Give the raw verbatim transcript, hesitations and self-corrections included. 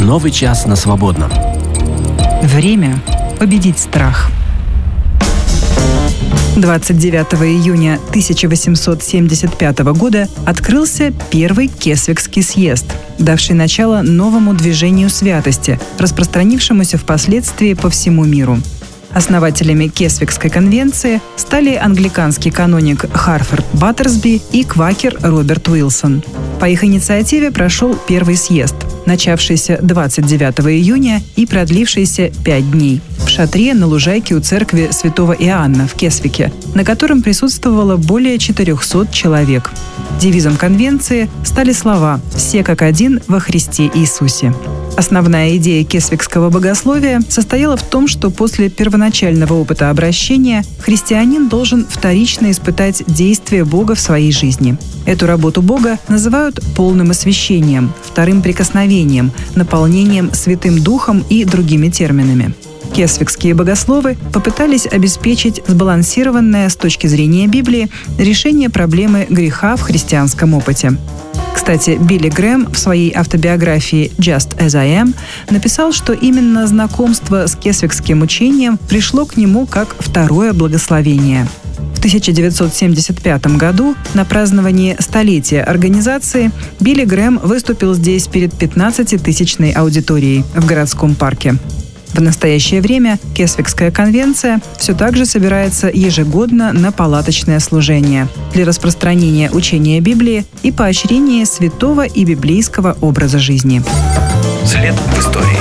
Новый час на свободном. Время победить страх. двадцать девятого июня тысяча восемьсот семьдесят пятого года открылся Первый Кесвикский съезд, давший начало новому движению святости, распространившемуся впоследствии по всему миру. Основателями Кесвикской конвенции стали англиканский каноник Харфорд Баттерсби и квакер Роберт Уилсон. По их инициативе прошел Первый съезд, начавшийся двадцать девятого июня и продлившийся пять дней, в шатре на лужайке у церкви Святого Иоанна в Кесвике, на котором присутствовало более четырехсот человек. Девизом конвенции стали слова «Все как один во Христе Иисусе». Основная идея кесвикского богословия состояла в том, что после первоначального опыта обращения христианин должен вторично испытать действие Бога в своей жизни. Эту работу Бога называют полным освящением, вторым прикосновением, наполнением Святым Духом и другими терминами. Кесвикские богословы попытались обеспечить сбалансированное с точки зрения Библии решение проблемы греха в христианском опыте. Кстати, Билли Грэм в своей автобиографии «Just as I am» написал, что именно знакомство с кесвикским учением пришло к нему как второе благословение. В тысяча девятьсот семьдесят пятом году на праздновании столетия организации Билли Грэм выступил здесь перед пятнадцатитысячной аудиторией в городском парке. В настоящее время Кесвикская конвенция все так же собирается ежегодно на палаточное служение для распространения учения Библии и поощрения святого и библейского образа жизни. След в истории.